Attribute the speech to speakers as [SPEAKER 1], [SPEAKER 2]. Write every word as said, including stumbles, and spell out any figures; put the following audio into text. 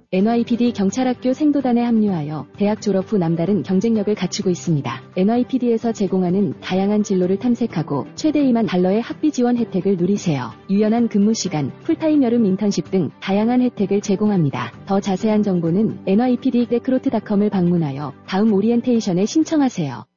[SPEAKER 1] 엔와이피디 경찰학교 생도단에 합류하여 대학 졸업 후 남다른 경쟁력을 갖추고 있습니다. 엔와이피디에서 제공하는 다양한 진로를 탐색하고 최대 이만 달러의 학비 지원 혜택을 누리세요. 유연한 근무 시간, 풀타임 여름 인턴십 등 다양한 혜택을 제공합니다. 더 자세한 정보는 엔와이피디 레크루트 닷컴을 방문하여 다음 오리엔테이션에 신청하세요.